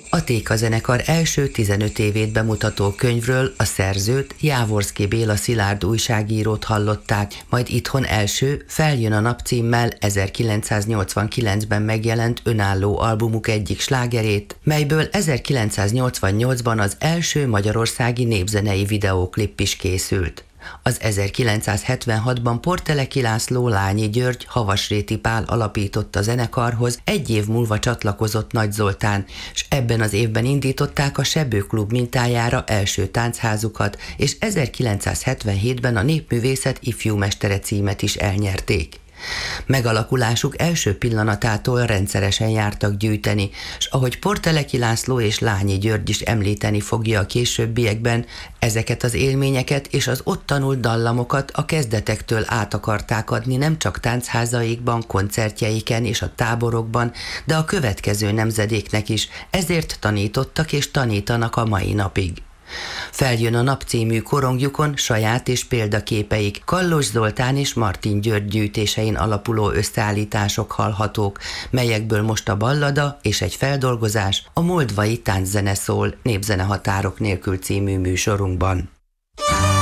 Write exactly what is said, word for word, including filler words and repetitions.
A Téka zenekar első tizenöt évét bemutató könyvről a szerzőt, Jávorszky Béla Szilárd újságírót hallották, majd itthon első Feljön a nap címmel ezerkilencszáznyolcvankilencben megjelent önálló albumuk egyik slágerét, melyből ezerkilencszáznyolcvannyolcban az első magyarországi népzenei videóklip is készült. Az ezerkilencszázhetvenhatban Porteleki László, Lányi György, Havasréti Pál alapította a zenekarhoz, egy év múlva csatlakozott Nagy Zoltán, és ebben az évben indították a Sebő Klub mintájára első táncházukat, és ezerkilencszázhetvenhétben a Népművészet ifjúmestere címet is elnyerték. Megalakulásuk első pillanatától rendszeresen jártak gyűjteni, s ahogy Porteleki László és Lányi György is említeni fogja a későbbiekben, ezeket az élményeket és az ott tanult dallamokat a kezdetektől át akarták adni nem csak táncházaikban, koncertjeiken és a táborokban, de a következő nemzedéknek is, ezért tanítottak és tanítanak a mai napig. Feljön a nap című korongjukon saját és példaképeik, Kallos Zoltán és Martin György gyűjtésein alapuló összeállítások hallhatók, melyekből most a ballada és egy feldolgozás, a moldvai tánczene szól Népzene határok nélkül című műsorunkban.